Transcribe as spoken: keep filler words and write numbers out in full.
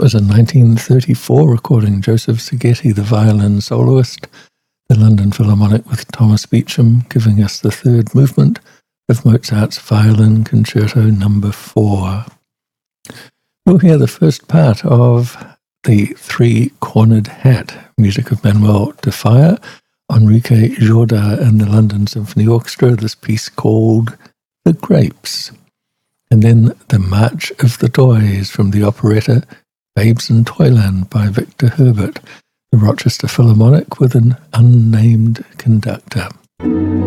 was a nineteen thirty-four recording. Joseph Szigeti, the violin soloist, the London Philharmonic with Thomas Beecham, giving us the third movement of Mozart's Violin Concerto number four. We'll hear the first part of the Three-Cornered Hat, music of Manuel de Falla, Enrique Jorda and the London Symphony Orchestra, this piece called The Grapes. And then the March of the Toys from the operetta Babes in Toyland by Victor Herbert, the Rochester Philharmonic with an unnamed conductor.